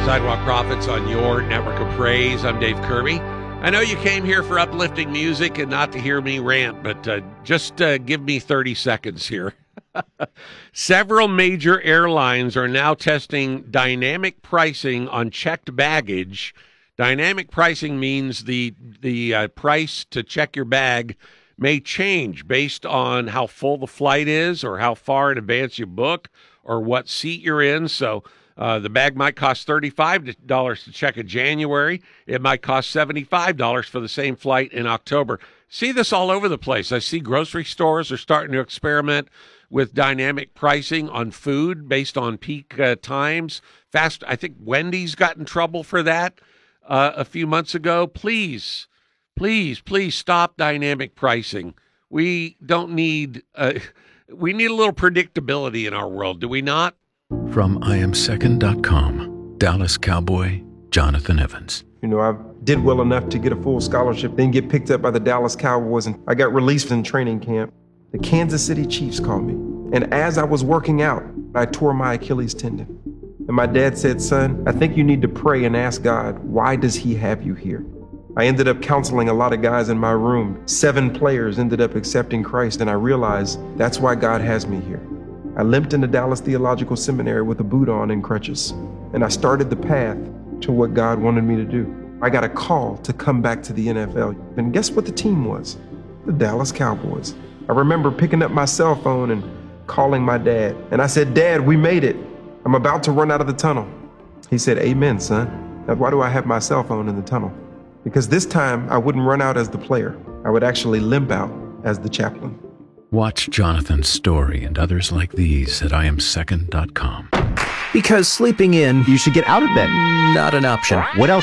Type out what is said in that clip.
Sidewalk Prophets on your network of praise. I'm Dave Kirby. I know you came here for uplifting music and not to hear me rant, but just give me 30 seconds here. Several major airlines are now testing dynamic pricing on checked baggage. Dynamic pricing means the price to check your bag may change based on how full the flight is or how far in advance you book or what seat you're in. So the bag might cost $35 to check in January. It might cost $75 for the same flight in October. See this all over the place. I see grocery stores are starting to experiment with dynamic pricing on food based on peak times. I think Wendy's got in trouble for that a few months ago. Please stop dynamic pricing. We don't need, we need a little predictability in our world, do we not? From IamSecond.com, Dallas Cowboy Jonathan Evans. You know, I did well enough to get a full scholarship, then get picked up by the Dallas Cowboys, and I got released in training camp. The Kansas City Chiefs called me, and as I was working out, I tore my Achilles tendon. And my dad said, "Son, I think you need to pray and ask God, why does he have you here?" I ended up counseling a lot of guys in my room. 7 players ended up accepting Christ, and I realized that's why God has me here. I limped into Dallas Theological Seminary with a boot on and crutches, and I started the path to what God wanted me to do. I got a call to come back to the NFL, and guess what the team was? The Dallas Cowboys. I remember picking up my cell phone and calling my dad, and I said, "Dad, we made it. I'm about to run out of the tunnel." He said, "Amen, son. Now, why do I have my cell phone in the tunnel?" Because this time I wouldn't run out as the player. I would actually limp out as the chaplain. Watch Jonathan's story and others like these at IamSecond.com. Because sleeping in, you should get out of bed. Not an option. What else